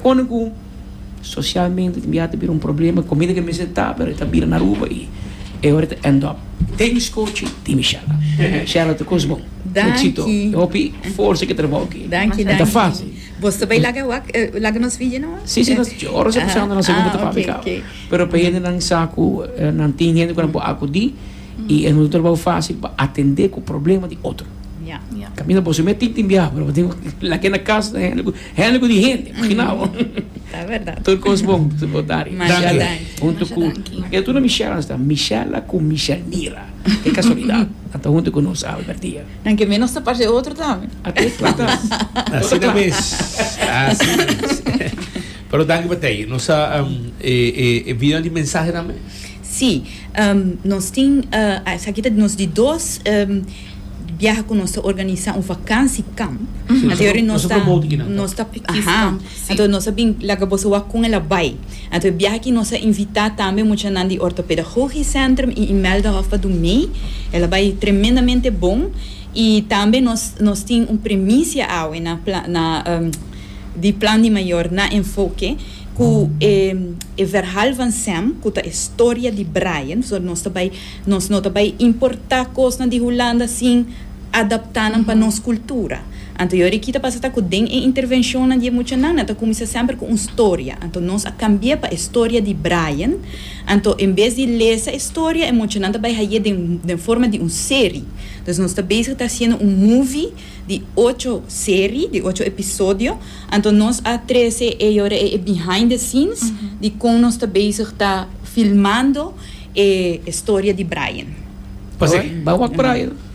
quando com socialmente tem vir problema, comida que me senta, pero está vir na rua e agora end up. Tem coach, tem Michela. Michela te cos bom. Danke. Hopi, força que trabalha aqui. Danke. Tá fácil. Você vai laga nos vídeos, não? Sim, nós horas passando na segunda etapa. Pero para ele não saco, não tem gente quando aku di e é muito trabalho fácil para atender com o problema de outro. Caminho por cima tem que enviar, pero tem lá que na casa é algo de gente, imagina. Tá verdade. Tudo coisa bom, se botar. Michela, junto com, que tu na Michela está, Michela com Michelmira. Que casualidade. Até junto com nós, Albertia. Não que menos parte de outro também. Até claro. Assim é mesmo. Pero danke batei, nossa vídeo de mensagem também. Sim, nós temos aqui nós de dois viaja com nossa organização vacância camp. Até nós está então nós bem lá que você vai com ela vai. Então viaja aqui nós invitar também muita nandi ortopedagogisch centrum e Imelda Hoffa do MEI. Ela vai tremendamente bom e também nós tem premissa ao na de plano de maior na enfoque com verhaal van Sam, com a história de Brian, so nós também importar coisas de Holanda assim, adaptando para nossa cultura. Então, eu aqui passa com den intervenção de muita nana, então começa sempre com uma história. Então, nós cambiar para a história de Brian. Então, em vez de ler essa história, muita nana vai fazer de forma de uma série. Então, nós estamos fazendo um movie de 8 séries, de 8 episódios. Então, nós a 13 é behind the scenes, de como nós está filmando a história de Brian. Vai o Brian.